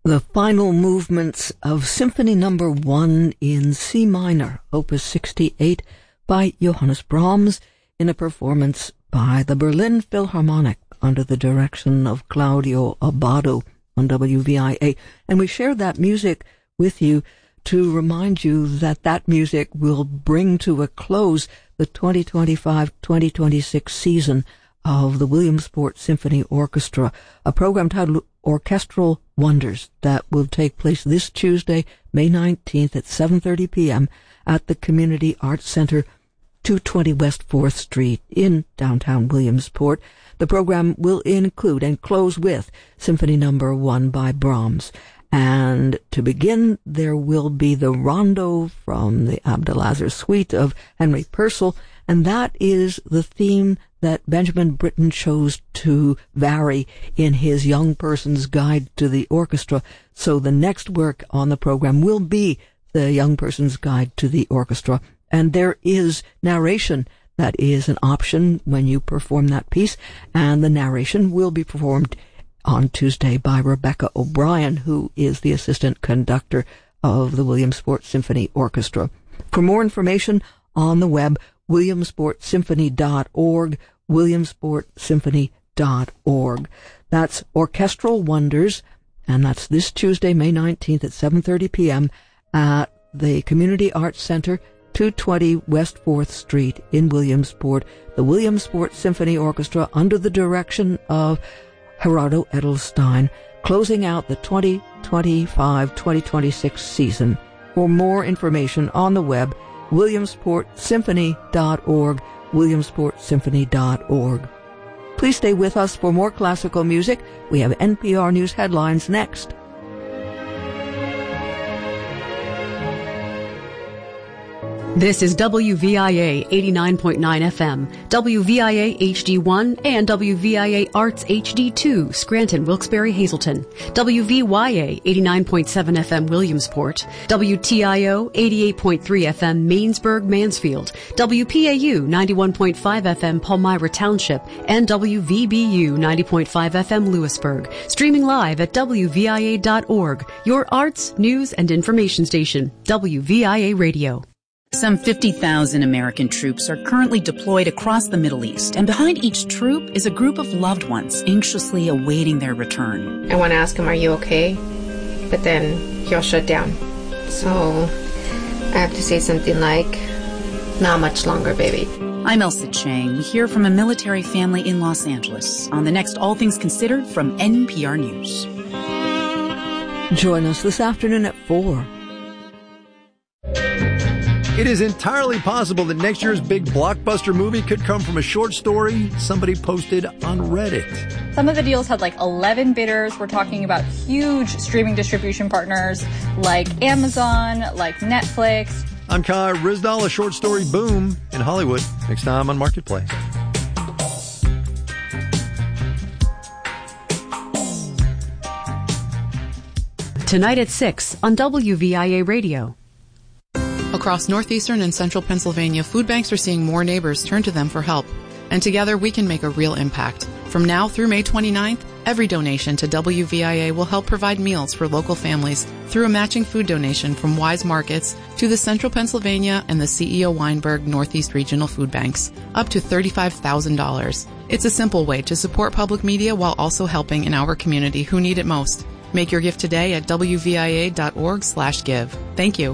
The final movements of Symphony No. 1 in C minor, Opus 68, by Johannes Brahms, in a performance by the Berlin Philharmonic under the direction of Claudio Abbado on WVIA. And we share that music with you to remind you that that music will bring to a close the 2025-2026 season of the Williamsport Symphony Orchestra, a program titled Orchestral Wonders that will take place this Tuesday, May 19th at 7:30 p.m. at the Community Arts Center, 220 West 4th Street in downtown Williamsport. The program will include and close with Symphony No. 1 by Brahms. And to begin, there will be the Rondo from the Abdelazar Suite of Henry Purcell, and that is the theme that Benjamin Britten chose to vary in his Young Person's Guide to the Orchestra. So the next work on the program will be the Young Person's Guide to the Orchestra, and there is narration. That is an option when you perform that piece, and the narration will be performed on Tuesday by Rebecca O'Brien, who is the assistant conductor of the Williamsport Symphony Orchestra. For more information on the web, williamsportsymphony.org, williamsportsymphony.org. That's Orchestral Wonders, and that's this Tuesday, May 19th at 7:30 p.m. at the Community Arts Center, 220 West 4th Street in Williamsport. The Williamsport Symphony Orchestra under the direction of Gerardo Edelstein, closing out the 2025-2026 season. For more information on the web, williamsportsymphony.org, williamsportsymphony.org. Please stay with us for more classical music. We have NPR News headlines next. This is WVIA 89.9 FM, WVIA HD1, and WVIA Arts HD2, Scranton, Wilkes-Barre, Hazleton, WVYA 89.7 FM, Williamsport, WTIO 88.3 FM, Mainsburg, Mansfield, WPAU 91.5 FM, Palmyra Township, and WVBU 90.5 FM, Lewisburg. Streaming live at WVIA.org, your arts, news, and information station, WVIA Radio. Some 50,000 American troops are currently deployed across the Middle East, and behind each troop is a group of loved ones anxiously awaiting their return. I want to ask him, are you okay? But then he'll shut down. So I have to say something like, not much longer, baby. I'm Elsa Chang. We hear from a military family in Los Angeles on the next All Things Considered from NPR News. Join us this afternoon at 4. It is entirely possible that next year's big blockbuster movie could come from a short story somebody posted on Reddit. Some of the deals had like 11 bidders. We're talking about huge streaming distribution partners like Amazon, like Netflix. I'm Kai Rizdal, a short story boom in Hollywood. Next time on Marketplace. Tonight at 6 on WVIA Radio. Across northeastern and central Pennsylvania, food banks are seeing more neighbors turn to them for help. And together we can make a real impact. From now through May 29th, every donation to WVIA will help provide meals for local families through a matching food donation from Wise Markets to the Central Pennsylvania and the CEO Weinberg Northeast Regional Food Banks, up to $35,000. It's a simple way to support public media while also helping in our community who need it most. Make your gift today at WVIA.org/give. Thank you.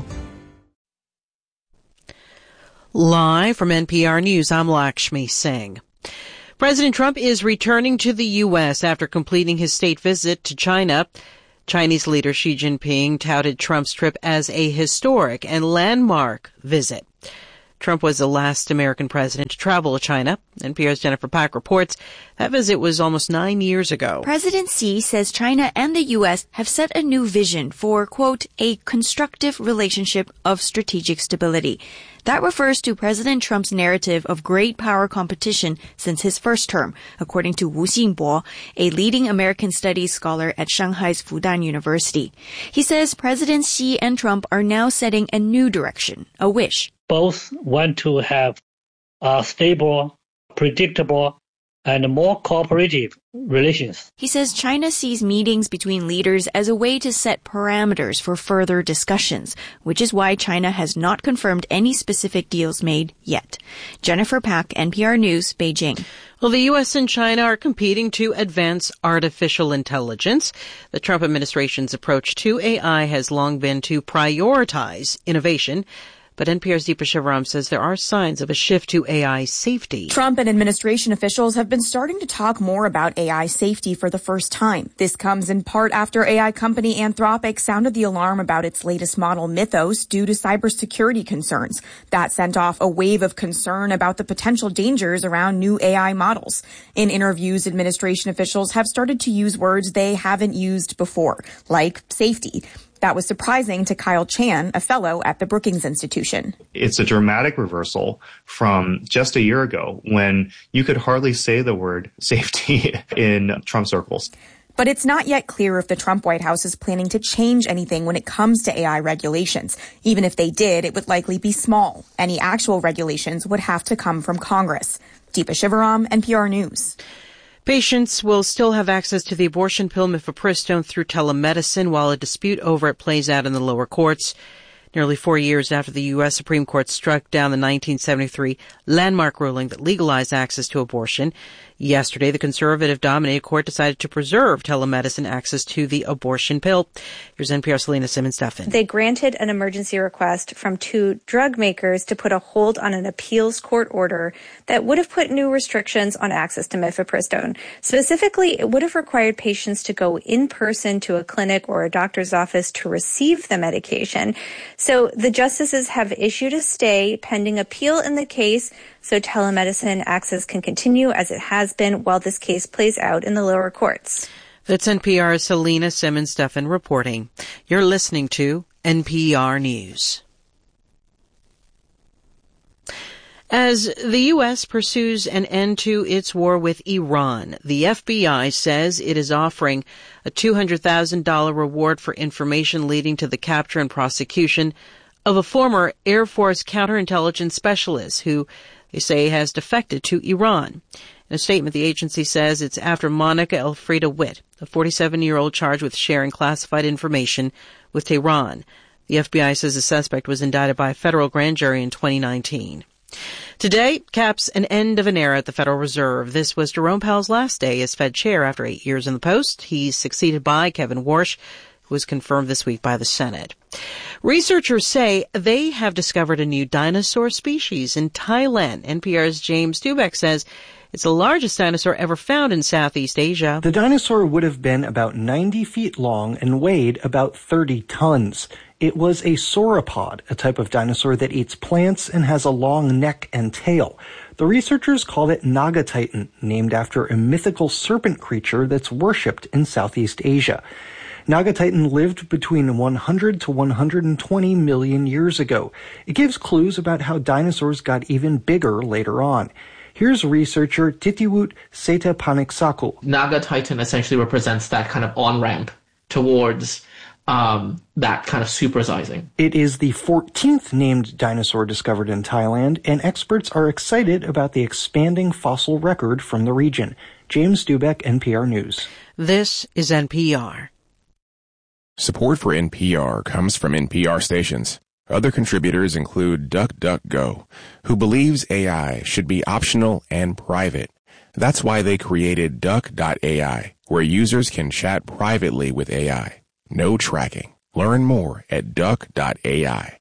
Live from NPR News, I'm Lakshmi Singh. President Trump is returning to the U.S. after completing his state visit to China. Chinese leader Xi Jinping touted Trump's trip as a historic and landmark visit. Trump was the last American president to travel to China. NPR's Jennifer Pack reports that visit was almost 9 years ago. President Xi says China and the U.S. have set a new vision for, quote, a constructive relationship of strategic stability. That refers to President Trump's narrative of great power competition since his first term, according to Wu Xingbo, a leading American studies scholar at Shanghai's Fudan University. He says Presidents Xi and Trump are now setting a new direction, a wish. Both want to have a stable, predictable, and more cooperative relations. He says China sees meetings between leaders as a way to set parameters for further discussions, which is why China has not confirmed any specific deals made yet. Jennifer Pak, NPR News, Beijing. Well, the U.S. and China are competing to advance artificial intelligence. The Trump administration's approach to AI has long been to prioritize innovation. But NPR's Deepa Shivaram says there are signs of a shift to AI safety. Trump and administration officials have been starting to talk more about AI safety for the first time. This comes in part after AI company Anthropic sounded the alarm about its latest model Mythos due to cybersecurity concerns. That sent off a wave of concern about the potential dangers around new AI models. In interviews, administration officials have started to use words they haven't used before, like safety. That was surprising to Kyle Chan, a fellow at the Brookings Institution. It's a dramatic reversal from just a year ago when you could hardly say the word safety in Trump circles. But it's not yet clear if the Trump White House is planning to change anything when it comes to AI regulations. Even if they did, it would likely be small. Any actual regulations would have to come from Congress. Deepa Shivaram, NPR News. Patients will still have access to the abortion pill mifepristone through telemedicine while a dispute over it plays out in the lower courts. Nearly 4 years after the U.S. Supreme Court struck down the 1973 landmark ruling that legalized access to abortion, yesterday the conservative-dominated court decided to preserve telemedicine access to the abortion pill. Here's NPR's Selena Simmons-Duffin. They granted an emergency request from 2 drug makers to put a hold on an appeals court order that would have put new restrictions on access to mifepristone. Specifically, it would have required patients to go in person to a clinic or a doctor's office to receive the medication. So the justices have issued a stay pending appeal in the case so telemedicine access can continue as it has been while this case plays out in the lower courts. That's NPR's Selena Simmons-Duffin reporting. You're listening to NPR News. As the U.S. pursues an end to its war with Iran, the FBI says it is offering a $200,000 reward for information leading to the capture and prosecution of a former Air Force counterintelligence specialist who they say has defected to Iran. In a statement, the agency says it's after Monica Elfriede Witt, a 47-year-old charged with sharing classified information with Tehran. The FBI says the suspect was indicted by a federal grand jury in 2019. Today caps an end of an era at the Federal Reserve. This was Jerome Powell's last day as Fed chair after 8 years in the post. He's succeeded by Kevin Warsh, who was confirmed this week by the Senate. Researchers say they have discovered a new dinosaur species in Thailand. NPR's James Dubeck says it's the largest dinosaur ever found in Southeast Asia. The dinosaur would have been about 90 feet long and weighed about 30 tons. It was a sauropod, a type of dinosaur that eats plants and has a long neck and tail. The researchers called it Nagatitan, named after a mythical serpent creature that's worshipped in Southeast Asia. Nagatitan lived between 100 to 120 million years ago. It gives clues about how dinosaurs got even bigger later on. Here's researcher Titiwut Setapaniksaku. Nagatitan essentially represents that kind of on-ramp towards that kind of supersizing. It is the 14th named dinosaur discovered in Thailand, and experts are excited about the expanding fossil record from the region. James Dubeck, NPR News. This is NPR. Support for NPR comes from NPR stations. Other contributors include DuckDuckGo, who believes AI should be optional and private. That's why they created Duck.ai, where users can chat privately with AI. No tracking. Learn more at Duck.ai.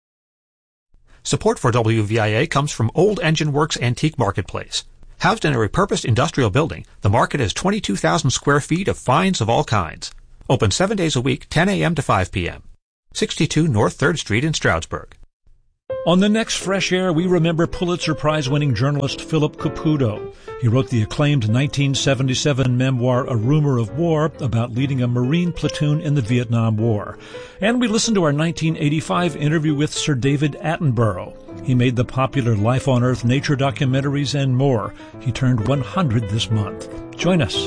Support for WVIA comes from Old Engine Works Antique Marketplace. Housed in a repurposed industrial building, the market has 22,000 square feet of finds of all kinds. Open 7 days a week, 10 a.m. to 5 p.m. 62 North 3rd Street in Stroudsburg. On the next Fresh Air, we remember Pulitzer Prize-winning journalist Philip Caputo. He wrote the acclaimed 1977 memoir, A Rumor of War, about leading a Marine platoon in the Vietnam War. And we listened to our 1985 interview with Sir David Attenborough. He made the popular Life on Earth nature documentaries and more. He turned 100 this month. Join us.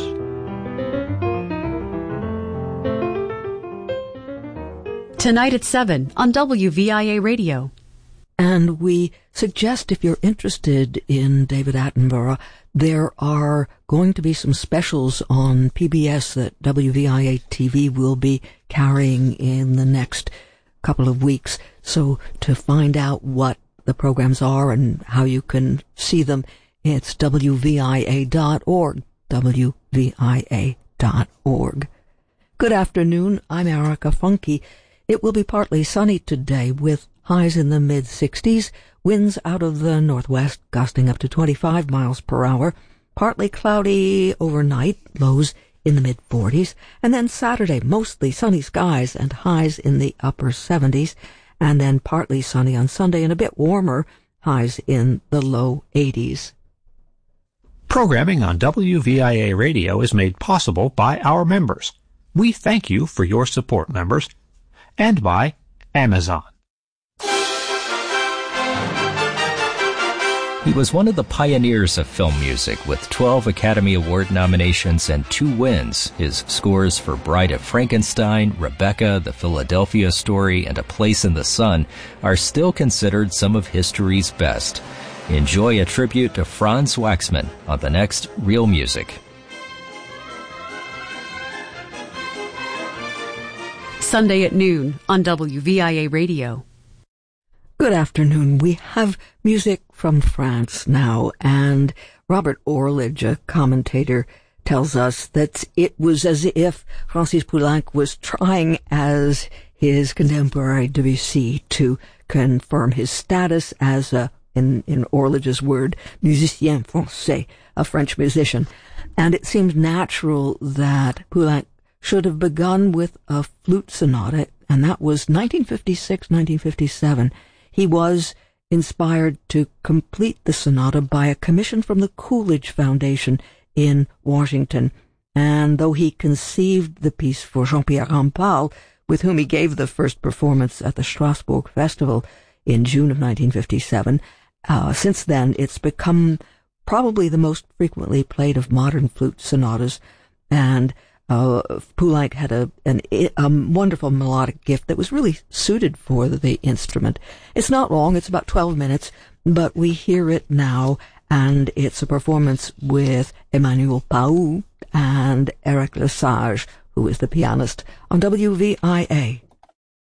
Tonight at 7 on WVIA Radio. And we suggest, if you're interested in David Attenborough, there are going to be some specials on PBS that WVIA TV will be carrying in the next couple of weeks. So to find out what the programs are and how you can see them, it's WVIA.org, WVIA.org. Good afternoon, I'm Erica Funke. It will be partly sunny today with highs in the mid-60s, winds out of the northwest gusting up to 25 miles per hour, partly cloudy overnight, lows in the mid-40s, and then Saturday, mostly sunny skies and highs in the upper 70s, and then partly sunny on Sunday and a bit warmer, highs in the low 80s. Programming on WVIA Radio is made possible by our members. We thank you for your support, members, and by Amazon. He was one of the pioneers of film music with 12 Academy Award nominations and 2 wins. His scores for Bride of Frankenstein, Rebecca, The Philadelphia Story, and A Place in the Sun are still considered some of history's best. Enjoy a tribute to Franz Waxman on the next Real Music. Sunday at noon on WVIA Radio. Good afternoon. We have music from France now, and Robert Orledge, a commentator, tells us that it was as if Francis Poulenc was trying as his contemporary Debussy to confirm his status as a, in Orledge's word, musicien français, a French musician. And it seems natural that Poulenc should have begun with a flute sonata, and that was 1956-1957. He was inspired to complete the sonata by a commission from the Coolidge Foundation in Washington. And though he conceived the piece for Jean-Pierre Rampal, with whom he gave the first performance at the Strasbourg Festival in June of 1957, since then it's become probably the most frequently played of modern flute sonatas. And Poulenc had a wonderful melodic gift that was really suited for the instrument. It's not long, it's about 12 minutes, but we hear it now, and it's a performance with Emmanuel Pau and Eric Lesage, who is the pianist, on WVIA.